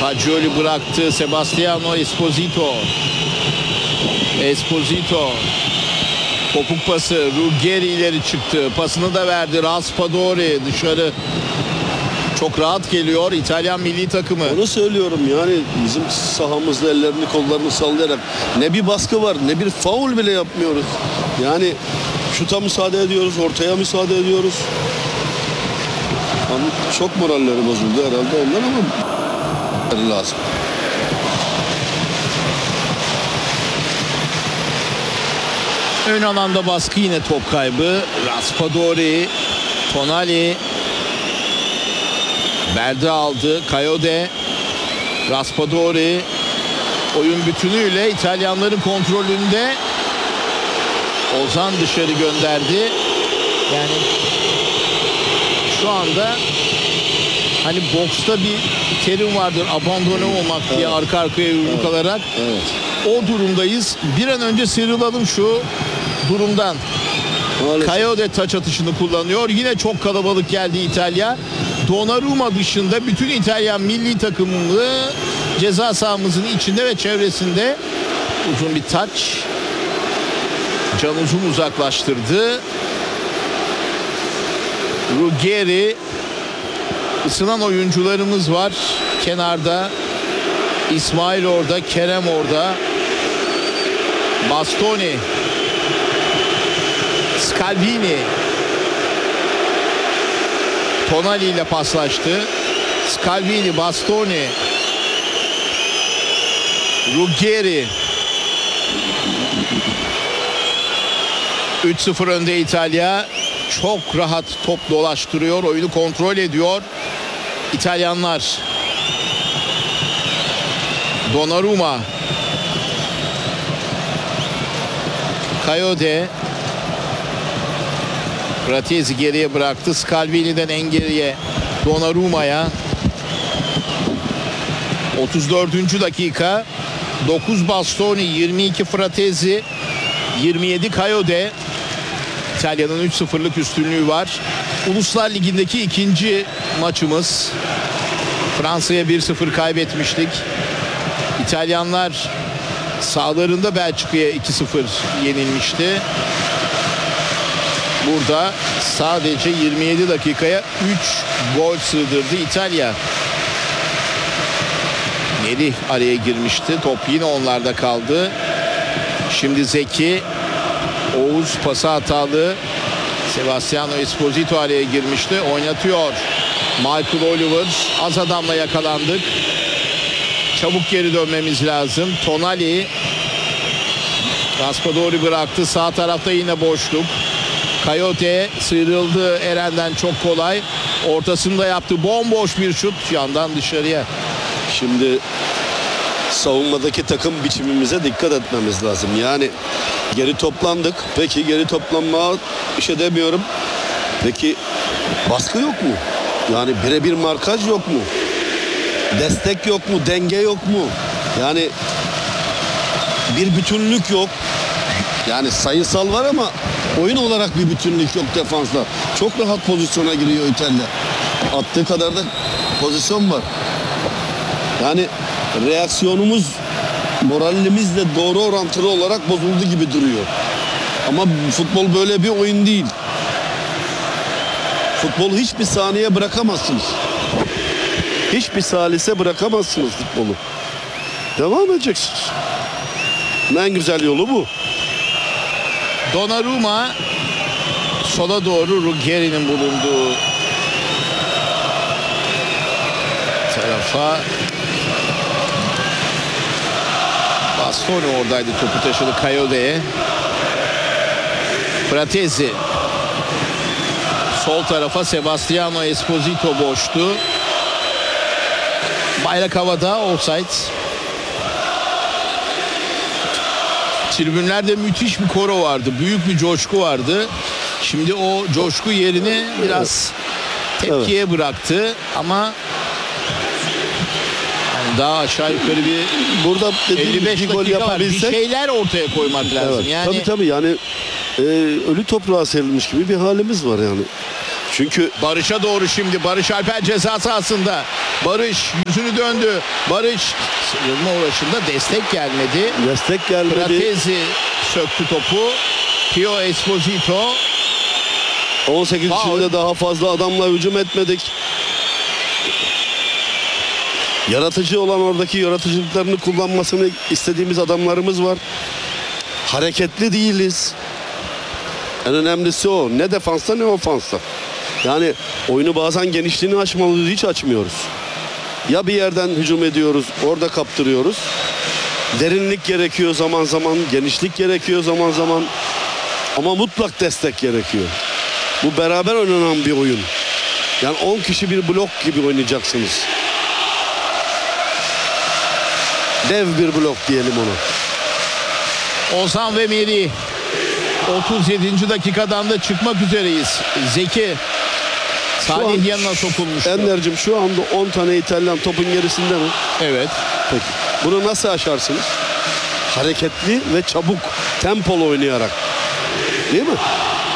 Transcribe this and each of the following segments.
Fagioli bıraktı. Sebastiano Esposito. Topuk pası. Ruggeri ileri çıktı. Pasını da verdi. Raspadori dışarı. Çok rahat geliyor İtalyan milli takımı. Onu söylüyorum yani, bizim sahamızda ellerini kollarını sallayarak ne bir baskı var ne bir faul bile yapmıyoruz. Yani şuta müsaade ediyoruz, ortaya müsaade ediyoruz. Yani çok moralleri bozuldu herhalde onlar ama lazım. Ön alanda baskı, yine top kaybı. Raspadori, Tonali verdi aldı. Kayode, Raspadori oyun bütünüyle İtalyanların kontrolünde. Ozan dışarı gönderdi. Yani şu anda hani boksta bir terim vardır, abandone olmak diye, arka arkaya yumruk alarak. Evet. O durumdayız. Bir an önce sıyrılalım şu durumdan. Maalesef. Kayode taç atışını kullanıyor. Yine çok kalabalık geldi İtalya. Donnarumma dışında bütün İtalyan milli takımını ceza sahamızın içinde ve çevresinde. Uzun bir taç. Can Uzun uzaklaştırdı. Ruggeri. Isınan oyuncularımız var kenarda. İsmail orada, Kerem orada. Bastoni. Scalvini. Tonali ile paslaştı. Scalvini, Bastoni. Ruggeri. 3-0 önde İtalya. Çok rahat top dolaştırıyor. Oyunu kontrol ediyor İtalyanlar. Donnarumma. Kayode. Fratesi geriye bıraktı. Scalvini'den en geriye Donnarumma'ya. 34. dakika. 9 Bastoni, 22 Fratesi, 27 Kayode. İtalya'nın 3-0'lık üstünlüğü var. Uluslar Ligi'ndeki ikinci maçımız. Fransa'ya 1-0 kaybetmiştik. İtalyanlar sahalarında Belçika'ya 2-0 yenilmişti. Burada sadece 27 dakikaya 3 gol sığdırdı İtalya. Melih araya girmişti. Top yine onlarda kaldı. Şimdi Zeki. Oğuz pası hatalı. Sebastiano Esposito araya girmişti. Oynatıyor. Michael Oliver. Az adamla yakalandık. Çabuk geri dönmemiz lazım. Tonali. Raspadori bıraktı. Sağ tarafta yine boşluk. Kayode sıyrıldı Eren'den çok kolay. Ortasında yaptı. Bomboş bir şut. Yandan dışarıya. Şimdi savunmadaki takım biçimimize dikkat etmemiz lazım. Yani geri toplandık. Peki geri toplanma bir şey demiyorum. Peki baskı yok mu? Yani birebir markaj yok mu? Destek yok mu? Denge yok mu? Yani bir bütünlük yok. Yani sayısal var ama oyun olarak bir bütünlük yok defansla. Çok rahat pozisyona giriyor İtalya. Attığı kadar da pozisyon var. Yani reaksiyonumuz moralimizle doğru orantılı olarak bozuldu gibi duruyor. Ama futbol böyle bir oyun değil. Futbolu hiçbir saniye bırakamazsınız. Hiçbir salise bırakamazsınız futbolu. Devam edeceksiniz. En güzel yolu bu. Donnarumma sola doğru, Ruggeri'nin bulunduğu tarafa. Bastoni oradaydı, topu taşıdı Kayode'ye. Fratesi. Sol tarafa Sebastiano Esposito boştu. Bayrak havada, offside. Tribünlerde müthiş bir koro vardı. Büyük bir coşku vardı. Şimdi o coşku yerini biraz tepkiye bıraktı. Ama yani daha aşağı yukarı bir burada 55 bir gol dakika var. Bir yapabilsek, şeyler ortaya koymak lazım. evet, Yani tabii yani ölü toprağa serilmiş gibi bir halimiz var yani. Çünkü Barış'a doğru şimdi. Barış Alper ceza sahasında. Barış yüzünü döndü. Barış sıyrılma uğraşında destek gelmedi. destek gelmedi. Fratesi söktü topu. Pio Esposito. 18 Faul. içinde daha fazla adamla hücum etmedik. Yaratıcı olan oradaki yaratıcılıklarını kullanmasını istediğimiz adamlarımız var. Hareketli değiliz. En önemlisi o. Ne defansta ne ofansta. Yani oyunu bazen genişliğini açmalıyız, hiç açmıyoruz. Ya bir yerden hücum ediyoruz, orada kaptırıyoruz. Derinlik gerekiyor zaman zaman, genişlik gerekiyor zaman zaman. Ama mutlak destek gerekiyor. Bu beraber oynanan bir oyun. Yani 10 kişi bir blok gibi oynayacaksınız. Dev bir blok diyelim ona. Ozan ve Meri. 37. dakikadan da çıkmak üzereyiz. Zeki. Salih yanına sokulmuş. Ender'cim şu anda 10 tane İtalyan topun gerisinde mi? Evet. Peki. Bunu nasıl aşarsınız? Hareketli ve çabuk, tempolu oynayarak. Değil mi?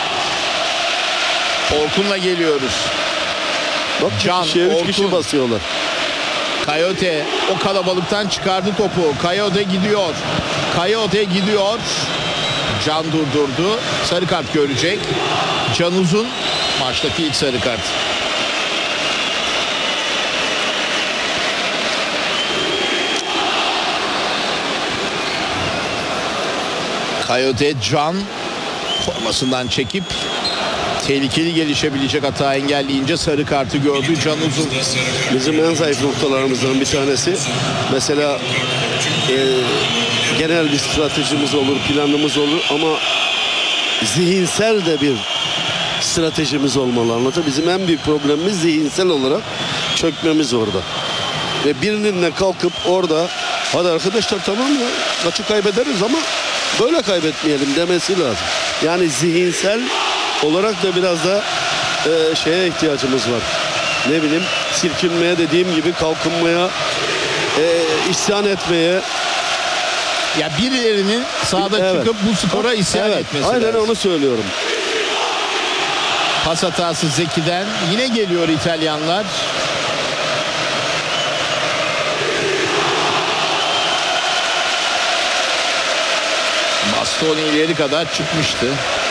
Orkun'la geliyoruz. Bak Can, 3 kişiye 3 kişi Orkun. basıyorlar. Coyote o kalabalıktan çıkardı topu. Coyote gidiyor. Coyote gidiyor. Can durdurdu. Sarı kart görecek. Can Uzun maçtaki ilk sarı kart. Coyote Can formasından çekip tehlikeli gelişebilecek hata engelleyince sarı kartı gördü. Can Uzun. Bizim en zayıf noktalarımızdan bir tanesi. Mesela genel bir stratejimiz olur, planımız olur ama zihinsel de bir stratejimiz olmalı, anlatıyor. Bizim en büyük problemimiz zihinsel olarak çökmemiz orada. Ve birinin de kalkıp orada hadi arkadaşlar tamam ya maçı kaybederiz ama böyle kaybetmeyelim demesi lazım. Yani zihinsel olarak da biraz da şeye ihtiyacımız var. Ne bileyim silkinmeye, dediğim gibi kalkınmaya, isyan etmeye. Ya birilerinin sahada Evet. çıkıp bu skora isyan Evet, etmesi aynen lazım. onu söylüyorum. Pas hatası Zeki'den. Yine geliyor İtalyanlar. Bastoni ileri kadar çıkmıştı.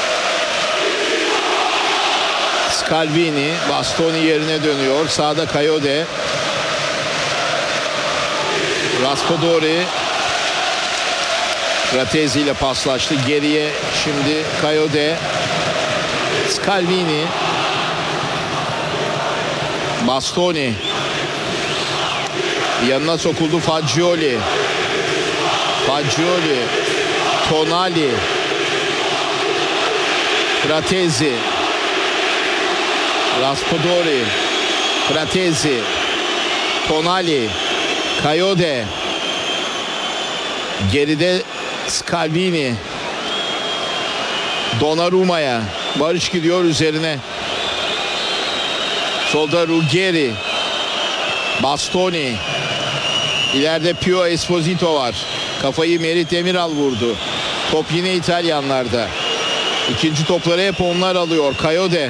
Scalvini Bastoni yerine dönüyor. Sağda Coyote. Raspadori Fratesi ile paslaştı. Geriye şimdi Coyote. Scalvini. Bastoni. Yanına sokuldu Fagioli. Fagioli. Tonali. Fratesi. Raspadori. Fratesi. Tonali. Coyote. Geride Scalvini. Donnarumma'ya. Barış gidiyor üzerine. Solda Ruggeri. Bastoni. İleride Pio Esposito var. Kafayı Merih Demiral vurdu. Top yine İtalyanlarda. İkinci topları hep onlar alıyor. Coyote.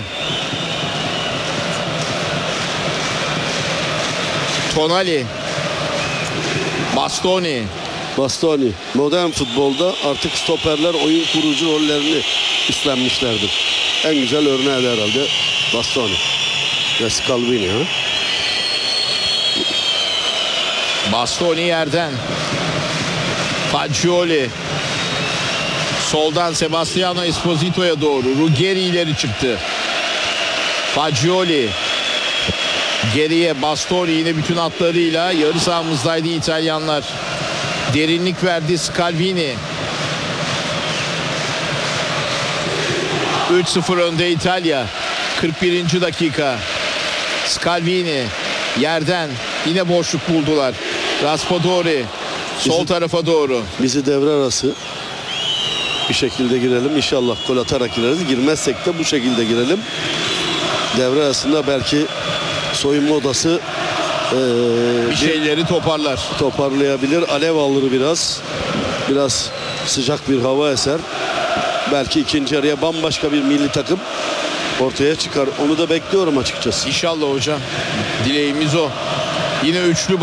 Tonali. Bastoni. Bastoni. Modern futbolda artık stoperler oyun kurucu rollerini üstlenmişlerdir. En güzel örneği de herhalde Bastoni ve Scalvini. Ha? Bastoni yerden. Fagioli. Soldan Sebastiano Esposito'ya doğru. Ruggeri ileri çıktı. Fagioli. Geriye Bastoni yine bütün hatlarıyla yarı sahamızdaydı İtalyanlar. Derinlik verdi Scalvini. 3-0 önde İtalya. 41. dakika. Scalvini yerden yine boşluk buldular. Raspadori sol tarafa doğru. Bizi devre arası bir şekilde girelim. İnşallah gol atarak gireriz. Girmezsek de bu şekilde girelim. Devre arasında belki soyunma odası Bir şeyleri toparlar. toparlayabilir. Alev alır biraz. Biraz sıcak bir hava eser. Belki ikinci yarıya bambaşka bir milli takım ortaya çıkar. Onu da bekliyorum açıkçası. İnşallah hocam. Dileğimiz o. Yine üçlü